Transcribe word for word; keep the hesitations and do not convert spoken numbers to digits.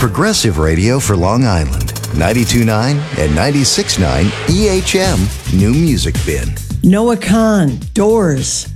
Progressive radio for Long Island. ninety-two point nine and ninety-six point nine E H M New Music Bin. Noah Kahn, Doors.